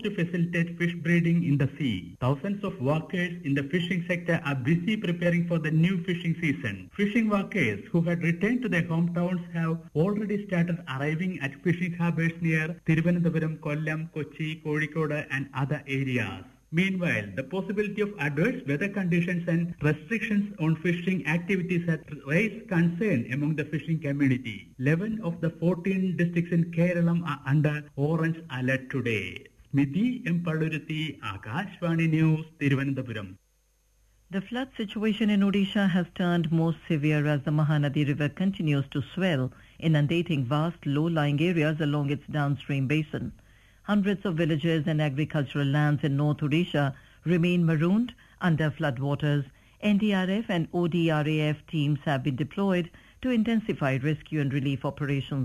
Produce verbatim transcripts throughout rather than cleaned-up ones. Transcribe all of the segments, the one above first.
to facilitate fish breeding in the sea. Thousands of workers in the fishing sector are busy preparing for the new fishing season. Fishing workers who had returned to their hometowns have already started arriving at fishing harbours near Thiruvananthapuram, Kollam, Kochi, Kozhikode and other areas. Meanwhile, the possibility of adverse weather conditions and restrictions on fishing activities has raised concern among the fishing community. eleven of the fourteen districts in Kerala are under orange alert today. Smiti M. Palluruthi, Akashvani News, Thiruvananthapuram. The flood situation in Odisha has turned more severe as the Mahanadi River continues to swell, inundating vast low-lying areas along its downstream basin. Hundreds of villages and agricultural lands in North Odisha remain marooned under floodwaters. N D R F and O D R A F teams have been deployed to intensify rescue and relief operations.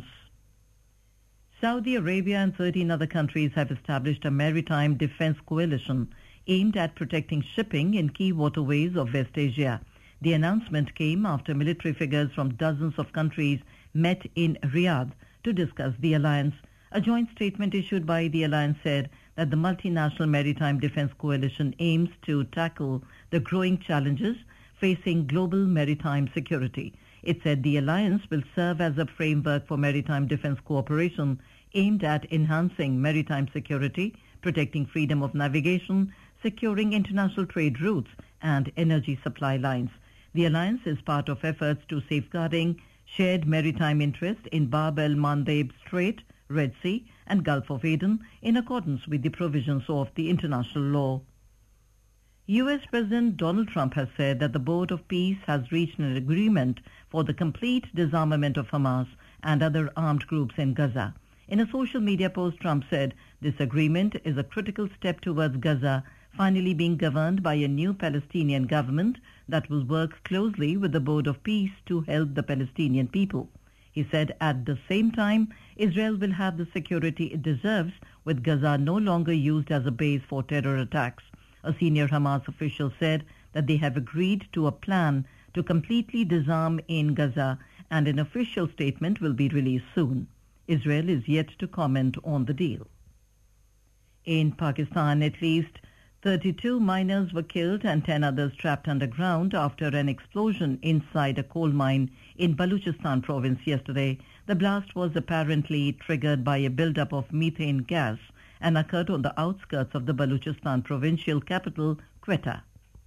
Saudi Arabia and thirteen other countries have established a maritime defense coalition aimed at protecting shipping in key waterways of West Asia. The announcement came after military figures from dozens of countries met in Riyadh to discuss the alliance. A joint statement issued by the alliance said that the multinational maritime defense coalition aims to tackle the growing challenges facing global maritime security. It said the alliance will serve as a framework for maritime defense cooperation aimed at enhancing maritime security, protecting freedom of navigation, securing international trade routes and energy supply lines. The alliance is part of efforts to safeguarding shared maritime interest in Bab el-Mandeb Strait, Red Sea and Gulf of Aden in accordance with the provisions of the international law. U S President Donald Trump has said that the Board of Peace has reached an agreement for the complete disarmament of Hamas and other armed groups in Gaza. In a social media post, Trump said this agreement is a critical step towards Gaza finally being governed by a new Palestinian government that will work closely with the Board of Peace to help the Palestinian people. He said at the same time, Israel will have the security it deserves, with Gaza no longer used as a base for terror attacks. A senior Hamas official said that they have agreed to a plan to completely disarm in Gaza, and an official statement will be released soon. Israel is yet to comment on the deal. In Pakistan, at least thirty-two miners were killed and ten others trapped underground after an explosion inside a coal mine in Balochistan province yesterday. The blast was apparently triggered by a buildup of methane gas and occurred on the outskirts of the Balochistan provincial capital, Quetta.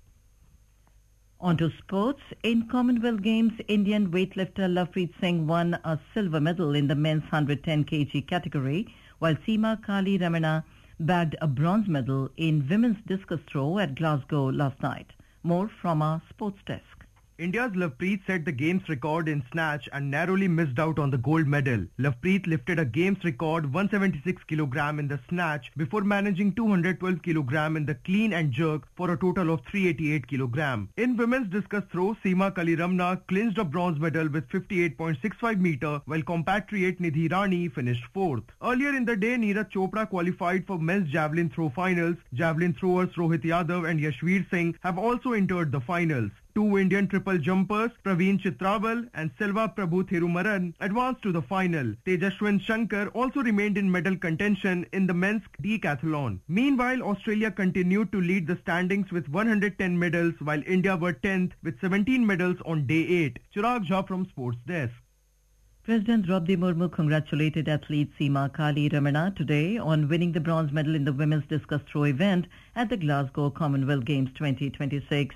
On to sports. In Commonwealth Games, Indian weightlifter Lovepreet Singh won a silver medal in the men's one hundred ten kilograms category, while Seema Kali Ramana bagged a bronze medal in women's discus throw at Glasgow last night. More from our sports desk. India's Lovepreet set the game's record in snatch and narrowly missed out on the gold medal. Lovepreet lifted a game's record one hundred seventy-six kilograms in the snatch before managing two hundred twelve kilograms in the clean and jerk for a total of three hundred eighty-eight kilograms. In women's discus throw, Seema Kaliramna clinched a bronze medal with fifty-eight point six five meter, while compatriot Nidhi Rani finished fourth. Earlier in the day, Neeraj Chopra qualified for men's javelin throw finals. Javelin throwers Rohit Yadav and Yashveer Singh have also entered the finals. Two Indian triple jumpers, Praveen Chitraval and Selva Prabhu Thirumaran, advanced to the final. Tejashwin Shankar also remained in medal contention in the men's decathlon. Meanwhile, Australia continued to lead the standings with one hundred ten medals, while India were tenth with seventeen medals on day eight. Chirag Jha from Sports Desk. President Draupadi Murmu congratulated athlete Seema Kali Ramana today on winning the bronze medal in the women's discus throw event at the Glasgow Commonwealth Games twenty twenty-six.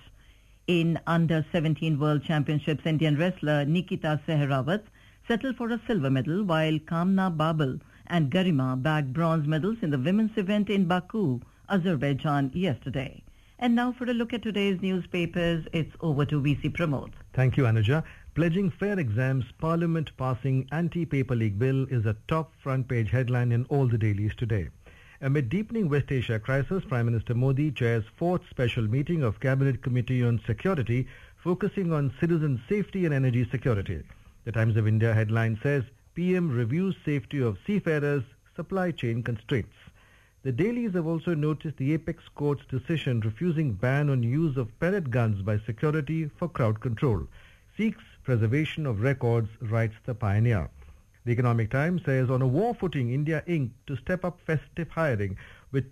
In under seventeen World Championships, Indian wrestler Nikita Sehrawat settled for a silver medal, while Kamna Babel and Garima bagged bronze medals in the women's event in Baku, Azerbaijan yesterday. And now for a look at today's newspapers, it's over to V C Pramod. Thank you, Anuja. Pledging fair exams, Parliament passing anti-paper league bill is a top front page headline in all the dailies today. Amid deepening West Asia crisis, Prime Minister Modi chairs fourth special meeting of Cabinet Committee on Security, focusing on citizen safety and energy security. The Times of India headline says, P M reviews safety of seafarers, supply chain constraints. The dailies have also noticed the Apex Court's decision refusing ban on use of pellet guns by security for crowd control. Seeks preservation of records, writes the Pioneer. The Economic Times says, on a war footing, India Incorporated to step up festive hiring.